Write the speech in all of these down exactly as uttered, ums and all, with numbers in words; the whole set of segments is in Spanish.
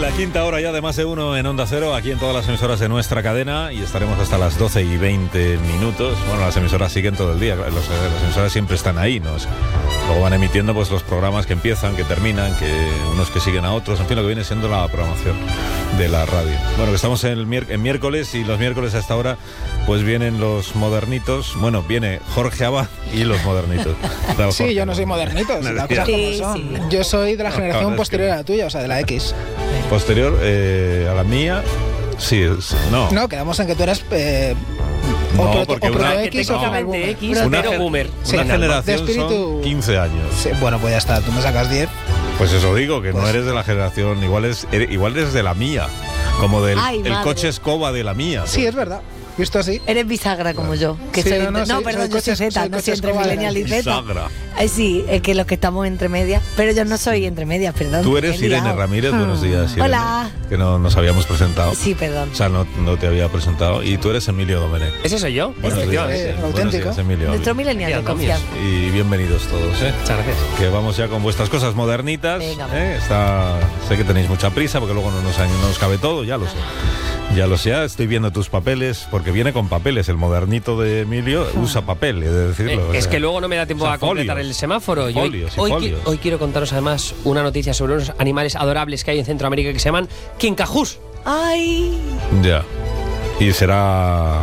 La quinta hora ya de Más de Uno en Onda Cero, aquí en todas las emisoras de nuestra cadena, y estaremos hasta las doce y veinte minutos. Bueno, las emisoras siguen todo el día, los, las emisoras siempre están ahí, ¿no? Luego van emitiendo pues los programas que empiezan, que terminan, que unos que siguen a otros, en fin, lo que viene siendo la programación de la radio. Bueno, que estamos en, el mier- en miércoles, y los miércoles a esta hora pues vienen los modernitos. Bueno, viene Jorge Abad y los modernitos. Sí, Jorge, yo no soy modernito, las cosas como son. Sí, sí. Yo soy de la generación no, posterior a la tuya, o sea, de la X. Posterior eh, a la mía, sí, no. No, quedamos en que tú eras eh, no, o pro, porque o una, X o boomer. X, una, pero boomer. Sí, una generación espíritu, son quince años. Sí, bueno, pues ya está, tú me sacas diez. Pues eso digo, que pues, no eres de la generación, igual, es, igual eres de la mía, como del Ay, el coche escoba de la mía. Sí, pues. Es verdad. Visto así. Eres bisagra como yo. Que sí, soy, no, no, no, soy, perdón, soy yo soy Z, no soy entre millennial y Z. Bisagra. Ay, sí, es que los que estamos entre medias. Pero yo no soy entre medias, perdón. Tú eres Irene liado. Ramírez, hmm. buenos días, Irene. Hola. Que no nos habíamos presentado. Sí, perdón. O sea, no, no te había presentado. Y tú eres Emilio Domenech. ¿Ese soy yo? Buenos ¿Ese días. Es auténtico. Días, Emilio. Nuestro millennial de confianza. Y bienvenidos todos, ¿eh? Muchas gracias. Que vamos ya con vuestras cosas modernitas. Venga, ¿eh? Está, sé que tenéis mucha prisa porque luego no nos, no nos cabe todo, ya lo sé. Ya lo sé, estoy viendo tus papeles, porque viene con papeles. El modernito de Emilio usa papel, he de decirlo. Eh, es sea, que luego no me da tiempo o sea, a completar folios, el semáforo. y folios, y hoy, folios. hoy, hoy quiero contaros además una noticia sobre unos animales adorables que hay en Centroamérica que se llaman quincajús. ¡Ay! Ya. Y será...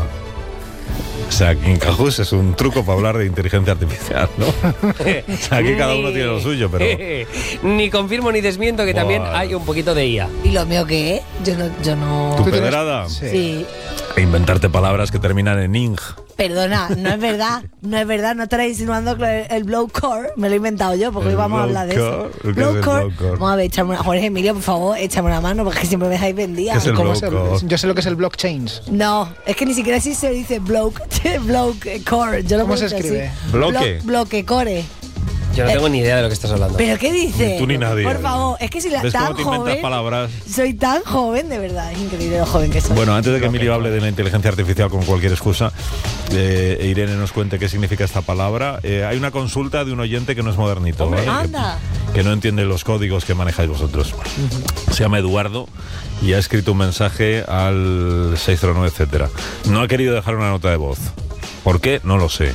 O sea, quincajús es un truco para hablar de inteligencia artificial, ¿no? O sea, aquí cada uno tiene lo suyo, pero... Ni confirmo ni desmiento que Buah. también hay un poquito de I A. ¿Y lo mío qué es? Yo no... Yo no... ¿Tu pedrada? Sí. sí. E inventarte palabras que terminan en ing. Perdona, no es verdad, no es verdad, no estarás insinuando que el blowcore me lo he inventado yo, porque hoy vamos a hablar de eso. Blowcore. Vamos a ver, échame una, Jorge Emilio, por favor, échame una mano, porque siempre me dejáis vendida. ¿Qué es el ¿Cómo es el, yo sé lo que es el blockchain. No, es que ni siquiera así se dice bloke, blowcore. Yo lo ¿Cómo se escribe? Así. Bloque. Blo, bloquecore. Yo no tengo eh, ni idea de lo que estás hablando. ¿Pero qué dices? Ni tú ni nadie. Por favor, es que si la ¿Ves tan cómo te inventas joven, palabras? Soy tan joven, de verdad, es increíble lo joven que soy. Bueno, antes de que Emilio hable de la inteligencia artificial con cualquier excusa, eh, e Irene nos cuente qué significa esta palabra, eh, hay una consulta de un oyente que no es modernito, ¿vale? Anda. Que, que no entiende los códigos que manejáis vosotros. Uh-huh. Se llama Eduardo y ha escrito un mensaje al seis cero nueve, etcétera. No ha querido dejar una nota de voz. ¿Por qué? No lo sé.